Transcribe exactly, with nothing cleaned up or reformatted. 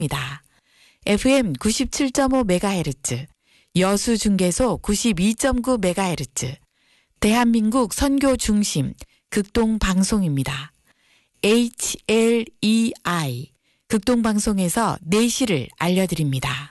입니다. 에프엠 구십칠 점 오 메가헤르츠, 여수중계소 구십이 점 구 메가헤르츠, 대한민국 선교 중심 극동방송입니다. 에이치엘이아이 극동방송에서 내시를 알려드립니다.